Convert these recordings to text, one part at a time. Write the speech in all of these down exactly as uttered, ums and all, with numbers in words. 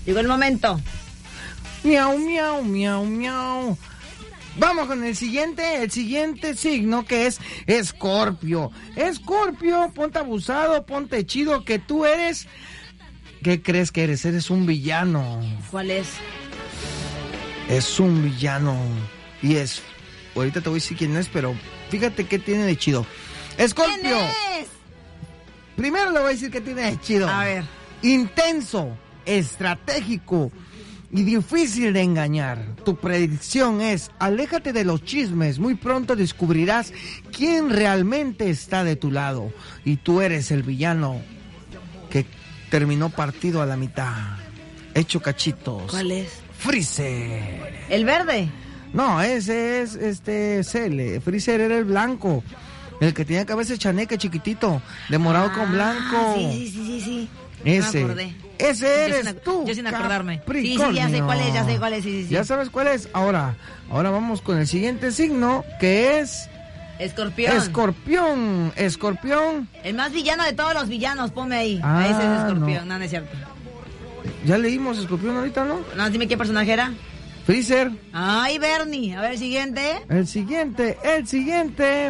Llegó el momento. Miau, miau, miau, miau. Vamos con el siguiente, el siguiente signo que es Escorpio. Escorpio, ponte abusado, ponte chido, que tú eres... ¿Qué crees que eres? Eres un villano. ¿Cuál es? Es un villano. Y es... Ahorita te voy a decir quién es, pero fíjate qué tiene de chido. Escorpio. ¿Quién es? Primero le voy a decir qué tiene de chido. A ver. Intenso, estratégico y difícil de engañar. Tu predicción es: aléjate de los chismes, muy pronto descubrirás quién realmente está de tu lado. Y tú eres el villano que terminó partido a la mitad, hecho cachitos. ¿Cuál es? Freezer. ¿El verde? No, ese es este Cele. Freezer era el blanco, el que tenía cabeza de chaneque chiquitito, de morado ah, con blanco. Sí, sí, sí, sí, sí. Ese. No me acordé. Ese eres yo sin, tú. Yo sin acordarme. Sí, Capricornio. sí, ya sé cuál es, ya sé cuál es. Sí, sí, sí. Ya sabes cuál es. Ahora, ahora vamos con el siguiente signo, que es... Escorpión. Escorpión. Escorpión. El más villano de todos los villanos, ponme ahí. Ah, Ese es Escorpión, no. no, no es cierto. Ya leímos Escorpión ahorita, ¿no? No, dime qué personaje era. Freezer. Ay, Bernie. A ver, el siguiente. El siguiente, el siguiente.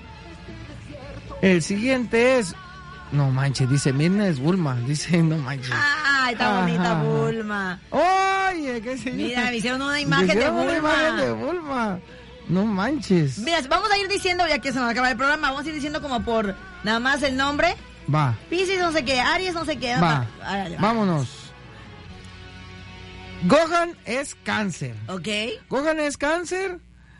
El siguiente es... No manches, dice, Mirna es Bulma. Dice, no manches. Ay, está Ajá. bonita Bulma. Oye, ¿qué se Mira, me hicieron una imagen Me de hicieron Bulma. una imagen de Bulma. No manches. Mira, vamos a ir diciendo, ya que se nos acaba el programa, vamos a ir diciendo como por nada más el nombre. Va. Piscis no sé qué, Aries no sé qué. Va. Árale, va. Vámonos. Gohan es Cáncer. Ok. Gohan es Cáncer.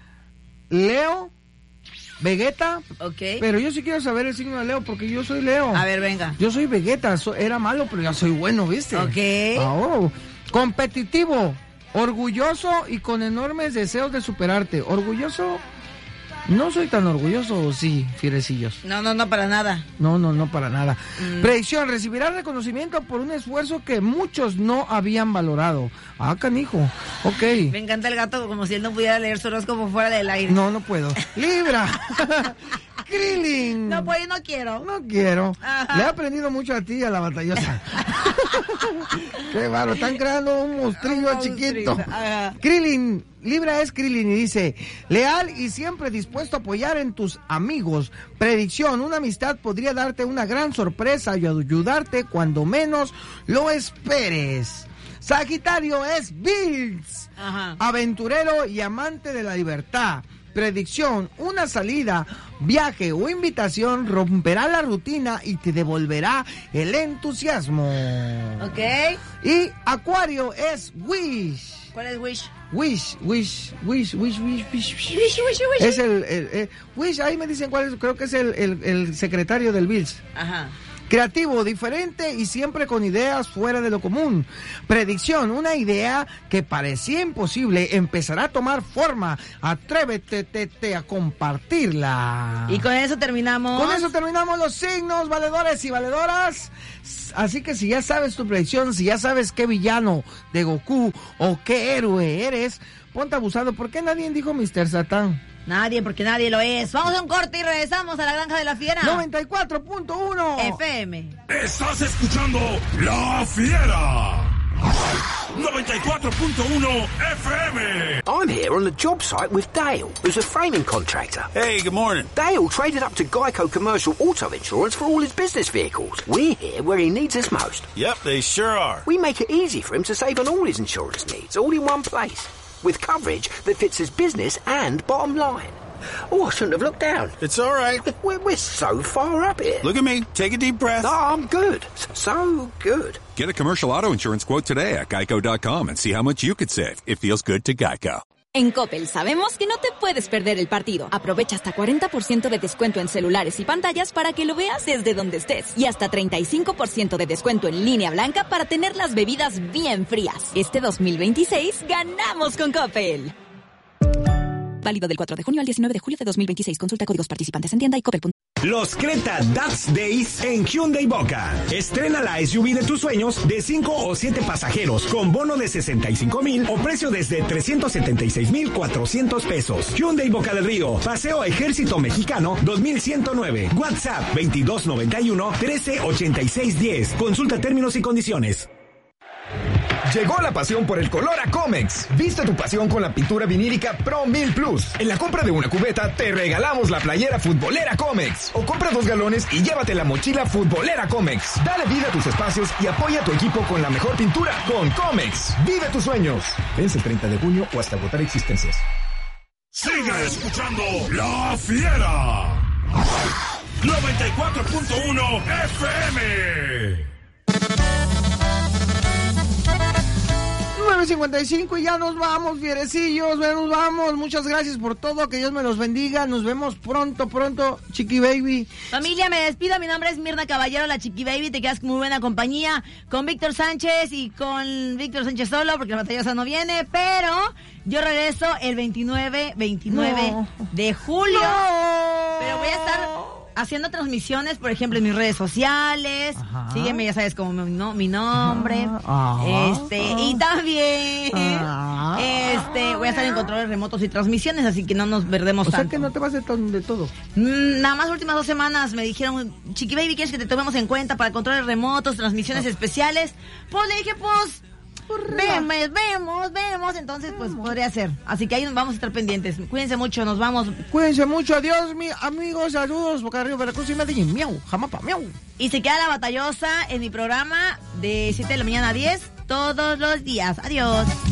Leo. Vegeta. Ok. Pero yo sí quiero saber el signo de Leo porque yo soy Leo. A ver, venga. Yo soy Vegeta. So, era malo, pero ya soy bueno, ¿viste? Ok. Ah, oh. Competitivo. Orgulloso y con enormes deseos de superarte. Orgulloso. No soy tan orgulloso, sí, fierecillos. No, no, no, para nada. No, no, no, para nada. Mm. Predicción, recibirás reconocimiento por un esfuerzo que muchos no habían valorado. Ah, canijo. Ok. Me encanta el gato como si él no pudiera leer su horóscopo fuera del aire. No, no puedo. Libra. Krillin. No, pues no quiero. No quiero. Ajá. Le he aprendido mucho a ti y a la batallosa. Qué bárbaro, están creando un monstrillo Un chiquito. monstruito, ajá. Krillin, Libra es Krillin y dice: leal y siempre dispuesto a apoyar en tus amigos. Predicción, una amistad podría darte una gran sorpresa y ayudarte cuando menos lo esperes. Sagitario es Bills, Ajá. aventurero y amante de la libertad. Predicción, una salida, viaje o invitación romperá la rutina y te devolverá el entusiasmo. Ok. Y Acuario es Wish. ¿Cuál es Wish? Wish, Wish, Wish, Wish, Wish, Wish. Wish, wish, wish. Es el, el, el Wish, ahí me dicen cuál es, creo que es el, el, el secretario del Bills. Ajá. Creativo, diferente y siempre con ideas fuera de lo común. Predicción, una idea que parecía imposible empezará a tomar forma. Atrévete te, te, a compartirla. Y con eso terminamos. Con eso terminamos los signos, valedores y valedoras. Así que si ya sabes tu predicción, si ya sabes qué villano de Goku o qué héroe eres, ponte abusado. ¿Por qué nadie dijo mister Satán? Nadie, porque nadie lo es. Vamos a un corte y regresamos a la Granja de la Fiera. noventa y cuatro punto uno F M. Estás escuchando La Fiera. noventa y cuatro punto uno F M. I'm here on the job site with Dale, who's a framing contractor. Hey, good morning. Dale traded up to Geico Commercial Auto Insurance for all his business vehicles. We're here where he needs us most. Yep, they sure are. We make it easy for him to save on all his insurance needs, all in one place, with coverage that fits his business and bottom line. Oh, I shouldn't have looked down. It's all right. We're, we're so far up here. Look at me. Take a deep breath. No, I'm good. So good. Get a commercial auto insurance quote today at geico dot com and see how much you could save. It feels good to Geico. En Coppel sabemos que no te puedes perder el partido. Aprovecha hasta cuarenta por ciento de descuento en celulares y pantallas para que lo veas desde donde estés. Y hasta treinta y cinco por ciento de descuento en línea blanca para tener las bebidas bien frías. Este dos mil veintiséis ganamos con Coppel. Válido del cuatro de junio al diecinueve de julio de dos mil veintiséis. Consulta códigos participantes en tienda y coppel punto com. Los Creta Dutch Days en Hyundai Boca. Estrena la S U V de tus sueños de cinco o siete pasajeros con bono de sesenta y cinco mil o precio desde trescientos setenta y seis mil cuatrocientos pesos. Hyundai Boca del Río, Paseo Ejército Mexicano dos mil ciento nueve. WhatsApp veintidós noventa y uno trece ochenta y seis diez. Consulta términos y condiciones. Llegó la pasión por el color a Comex. Viste tu pasión con la pintura vinílica Pro mil Plus. En la compra de una cubeta te regalamos la playera futbolera Comex. O compra dos galones y llévate la mochila futbolera Comex. Dale vida a tus espacios y apoya a tu equipo con la mejor pintura con Comex. Vive tus sueños. Vence el treinta de junio o hasta agotar existencias. Sigue escuchando La Fiera. noventa y cuatro punto uno F M. nueve cincuenta y cinco y ya nos vamos, fierecillos, ya nos vamos. Muchas gracias por todo, que Dios me los bendiga. Nos vemos pronto, pronto, Chiqui Baby. Familia, me despido. Mi nombre es Mirna Caballero, la Chiqui Baby. Te quedas con muy buena compañía con Víctor Sánchez y con Víctor Sánchez solo, porque la batallosa no viene, pero yo regreso el veintinueve, veintinueve no. de julio. No. Pero voy a estar haciendo transmisiones, por ejemplo, en mis redes sociales. Ajá. Sígueme, ya sabes, como mi, no, mi nombre. Ajá. Este, Ajá. y también Ajá. este, voy a estar en controles remotos y transmisiones, así que no nos perdemos o tanto. O sea que no te vas de, to- de todo. Mm, nada más últimas dos semanas me dijeron, Chiqui Baby, ¿quieres que te tomemos en cuenta para controles remotos, transmisiones Ajá. especiales? Pues le dije, pues vemos, vemos, vemos, entonces pues podría ser. Así que ahí vamos a estar pendientes. Cuídense mucho, nos vamos. Cuídense mucho, adiós, mi amigos, saludos, Boca Río, Veracruz y Medellín, miau, Jamapa, miau. Y se queda la batallosa en mi programa de siete de la mañana a diez todos los días. Adiós.